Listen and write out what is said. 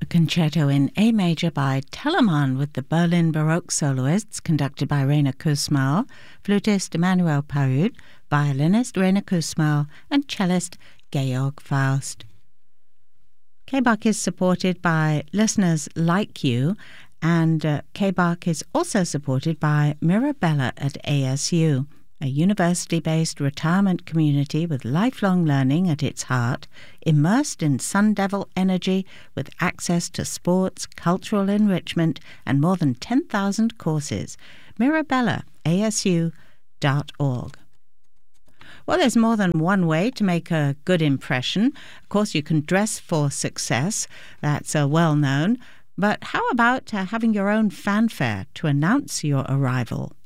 Concerto in A major by Telemann with the Berlin Baroque soloists conducted by Rainer Kussmaul, flutist Emmanuel Pahud, violinist Rainer Kussmaul, and cellist Georg Faust. KBAK is supported by listeners like you, and KBAK is also supported by Mirabella at ASU, a university-based retirement community with lifelong learning at its heart, immersed in Sun Devil energy with access to sports, cultural enrichment, and more than 10,000 courses. MirabellaASU.org. Well, there's more than one way to make a good impression. Of course, you can dress for success. That's well known. But how about having your own fanfare to announce your arrival?